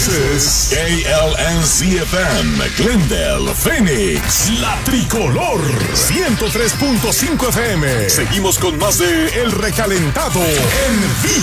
This is KLNC-FM, Glendale, Phoenix, La Tricolor, 103.5 FM. Seguimos con más de El Recalentado en vivo.